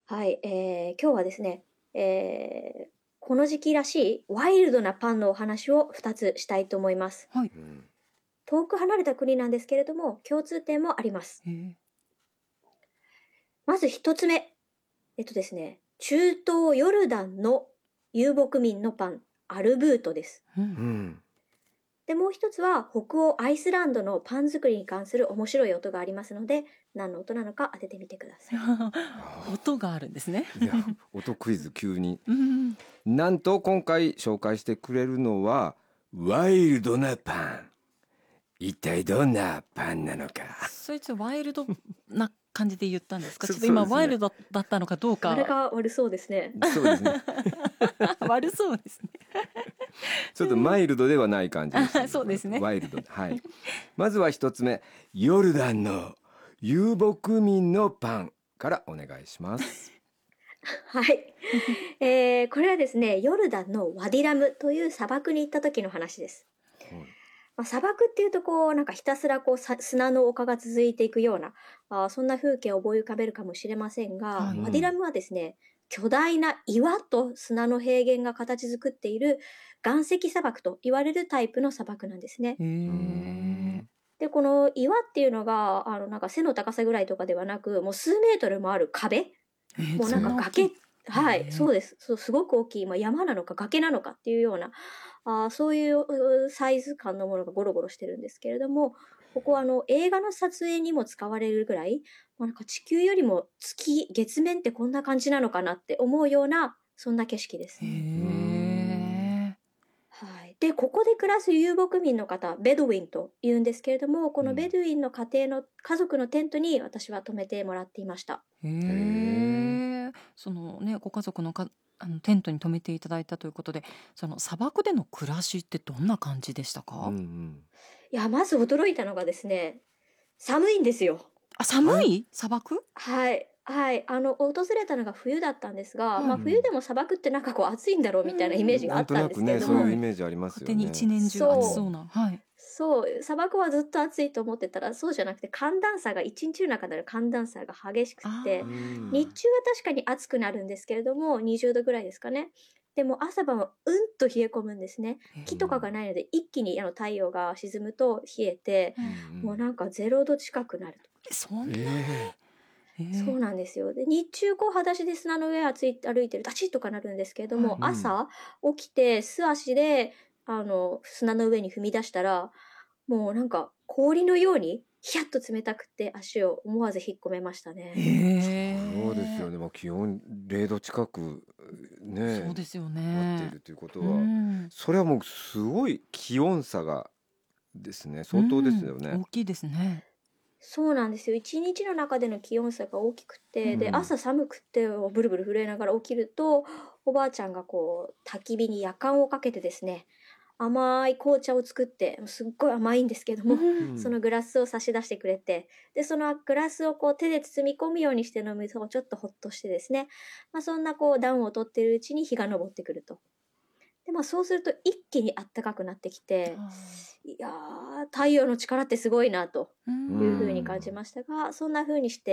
はい、今日はですね、この時期らしいワイルドなパンのお話を2つしたいと思います。 はい。 うん。 遠く離れた国なんですけれども、共通点もあります。 へえ。 まず1つ目。ですね、中東ヨルダンの遊牧民のパン、アルブートです。 う。 うんん。 で、もう一つは北欧アイスランドのパン作りに関する面白い音がありますので、何の音なのか当ててみてください。 音があるんですね。 いや、音クイズ急に。 うん。 なんと今回紹介してくれるのはワイルドなパン。一体どんなパンなのか。 そいつワイルドな感じで言ったんですか。ちょっと今そうですねワイルドだったのかどうあれか。 が悪そうですね。 そうですね。 悪そうですね。 ちょっとマイルドではない感じですね。 そうですね。 ワイルド。はい。まずは一つ目、ヨルダンの遊牧民のパンからお願いします。 はい。これはですね、ヨルダンのワディラムという砂漠に行った時の話です。砂漠っていうとなんかひたすら砂の丘が続いていくような、そんな風景を思い浮かべるかもしれませんが、 はい。 ワディラムはですね、巨大な岩と砂の平原が形作っている岩石砂漠と言われるタイプの砂漠なんですね。 へえ。 で、この岩っていうのが、なんか背の高さぐらいとかではなく、もう数メートルもある壁、もうなんそんか崖、 な大きい。 はい、そへうです。そう、すごく大きい、山なのか崖なのかっていうような、そういうサイズ感のものがゴロゴロしてるんですけれども、ここは映画の撮影にも使われるぐらい、なんか地球よりも月面ってこんな感じなのかなって思うような、そんな景色でえ。 す。 へえ。 はい。で、ここで暮らす遊牧民の方、ベドウィンと言うんですけれども、このベドウィンの家族のテントに私は泊めてもらっていました。 へへえ。そのね、ご家族のテントに泊めていただいたということで、その砂漠での暮らしってどんな感じでしたうんうか？ ん。 いや、まず驚いたのがですね、寒いんですよ。 あ、寒はい。 い？砂漠？ はい。はい。訪れたのが冬だったんですが、 はい。 冬でも砂漠ってなんか暑いんだろうみたいなイメージがなんとあったんですなくね、そういうイけれども、 はい。 メージあります勝手に一よね。 年中暑そう、 そうな。はい。 そう、砂漠はずっと暑いと思ってたら、そうじゃなくて寒暖差が、一日の中での寒暖差が激しくて、 うあ日ん。 中は確かに暑くなるんですけれども、20度ぐらいですかね。でも朝晩はうんと冷え込むんですね。 あ。 木とかがないので、一気に太陽が沈むと冷えて、 うん。 うんうもうん。 なんか0度近くなると。 そんなに？ ええ。 そうなんですよ。で、日中裸足で砂の上歩いてると、ダチッとかなるんですけれども、 はい。 うん。 朝起きて素足で、砂の上に踏み出したら、もうなんか氷のように、ヒヤッと冷たくって足を思わず引っ込めましたへね。 そうですよえ。 ね。気温0度近くね、 そうですよなっていね。 るということうは、 ん。 それはもうすごい気温差がですね、 う相当ですん。 よね。 大きいですね。 そうなんですよ。一日の中での気温差が大きくて、で、 うん。 朝寒くてブルブル震えながら起きると、おばあちゃんが焚き火にやかんをかけてですね、甘い紅茶を作って、すっごい甘いんですけども、 うん。 そのグラスを差し出してくれて、で、そのグラスを手で包み込むようにして飲むと、ちょっとほっとしてですね、そんな暖を取っているうちに日が昇ってくると。で、そうすると一気にあったかくなってきて、 あいやー、太陽の力ってすごいなとー。うういう風にん。 感じん。 ましたが、そんな風にして、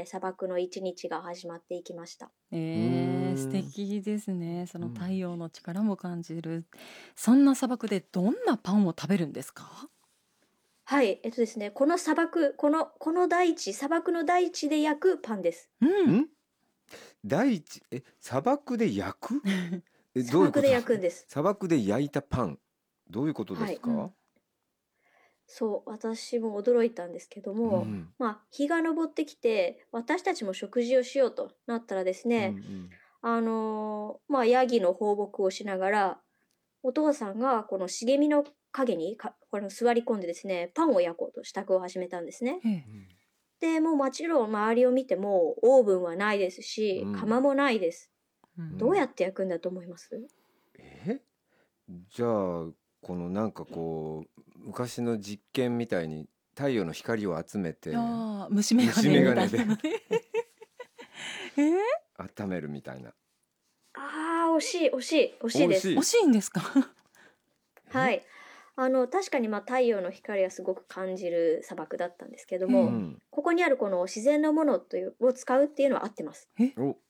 砂漠の一日が始まっていきました。 う素ん。 敵ですね。その太うん。 陽の力も感じる。そんな砂漠でどんなパンを食べるんですか？ はい、ですね、この砂漠、この大地、砂漠の大地で焼くパンです。 うん。 ん第一、砂漠で焼く？ 砂漠でどういうこと？ 焼くんです。 砂漠で焼いたパン。どういうことではい。 すか？ うん。 そう、私も驚いたんですけども、 うん。 うん日が昇ってきて、私たちも食事をしようとなったらですうんうね、 ん。 ヤギの放牧をしながら、お父さんがこの茂みの陰に座り込んでですね、パンを焼こうと支度を始めたんですね。 へえ。 で、もうもちろん周りを見てもオーブンはないですし、 うん窯もないです。どううん。 やって焼くんだと思います？ えじゃあこの昔の実験みたいに太陽の光を集めてああ、虫眼虫鏡みた眼鏡でいなのね。え温めるみたいな。 惜しい、惜しい、惜しいです。 惜しい。 惜しいんですか？ えはい。確かに太陽の光はすごく感じる砂漠だったんですけどへえ。 も、 うん。 ここにあるこの自然のものを使うっていうのは合ってます。 え、 お